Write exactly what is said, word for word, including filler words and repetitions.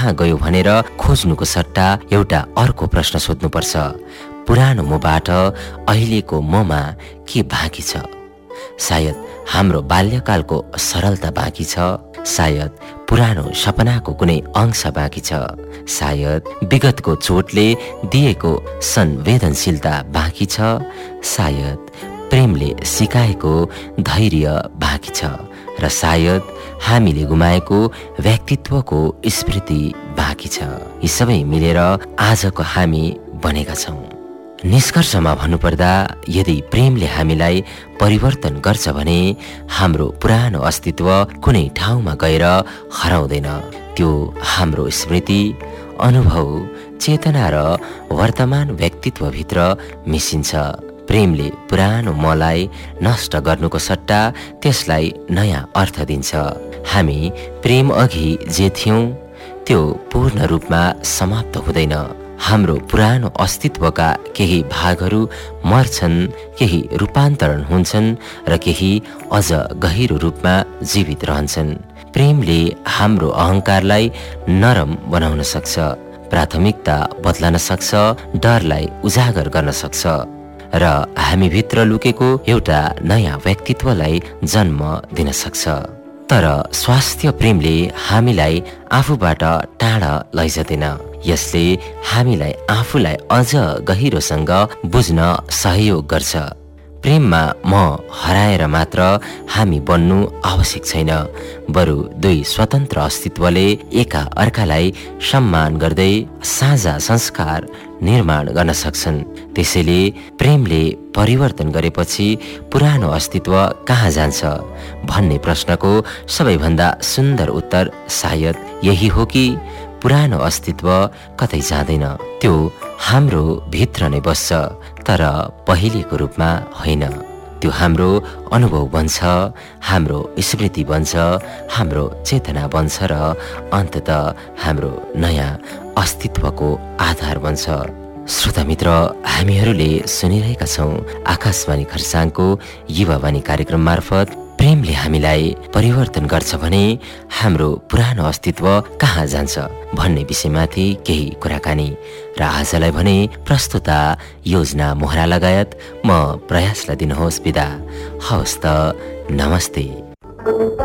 कहाँ गयो भनेर खोज्नुको सट्टा एउटा अर्को प्रश्न सोध्नुपर्छ। पुरानो मबाट अहिलेको ममा के बाँकी छ? सायद हाम्रो बाल्यकालको सरलता बाँकी छ, सायद पुरानो सपनाको कुनै अंश बाँकी छ, सायद विगतको चोटले दिएको संवेदनशीलता बाँकी छ, सायद प्रेमले सिकाएको धैर्य बाँकी छ, र सायद हामीले गुमाएको व्यक्तित्वको स्मृति बाँकी छ। यी सबै मिलेर आजको हामी बनेका छौँ। निष्कर्षमा भन्नुपर्दा यदि प्रेमले हामीलाई परिवर्तन गर्छ भने हाम्रो पुरानो अस्तित्व कुनै ठाउँमा गएर हराउँदैन। त्यो हाम्रो स्मृति, अनुभव, चेतना र वर्तमान व्यक्तित्वभित्र मिसिन्छ। प्रेमले पुरानो मलाई नष्ट गर्नुको सट्टा त्यसलाई नयाँ अर्थ दिन्छ। हामी प्रेम अघि जे थियौँ त्यो पूर्ण रूपमा समाप्त हुँदैन। हाम्रो पुरानो अस्तित्वका केही भागहरू मर्छन्, केही रूपान्तरण हुन्छन् र केही अझ गहिरो रूपमा जीवित रहन्छन्। प्रेमले हाम्रो अहङ्कारलाई नरम बनाउन सक्छ, प्राथमिकता बदलन सक्छ, डरलाई उजागर गर्न सक्छ र हामीभित्र लुकेको एउटा नयाँ व्यक्तित्वलाई जन्म दिन सक्छ। तर स्वास्थ्य प्रेमले हामीलाई आफूबाट टाढा लैजाँदैन। यसले हामीलाई आफूलाई अझ गहिरोसँग बुझ्न सहयोग गर्छ। प्रेममा म हराएर मात्र हामी बन्नु आवश्यक छैन, बरु दुई स्वतन्त्र अस्तित्वले एका अर्कालाई सम्मान गर्दै साझा संस्कार निर्माण गर्न सक्छन्। त्यसैले प्रेमले परिवर्तन गरेपछि पुरानो अस्तित्व कहाँ जान्छ भन्ने प्रश्नको सबैभन्दा सुन्दर उत्तर सायद यही हो कि पुरानो अस्तित्व कतै जाँदैन। त्यो हाम्रो भित्र नै बस्छ, तर पहिलेको रूपमा होइन। त्यो हाम्रो अनुभव बन्छ, हाम्रो स्मृति बन्छ, हाम्रो चेतना बन्छ र अन्ततः हाम्रो नयाँ अस्तित्वको आधार बन्छ। श्रोता मित्र, हामीहरूले सुनिरहेका छौँ आकाशवाणी खरसाङको युवावाणी कार्यक्रम मार्फत प्रेमले हामीलाई परिवर्तन गर्छ भने हाम्रो पुरानो अस्तित्व कहाँ जान्छ भन्ने विषयमाथि केही कुराकानी। र आजलाई भने प्रस्तुता योजना मोहरा लगायत म प्रयासलाई दिनुहोस् बिदा। हवस् त, नमस्ते।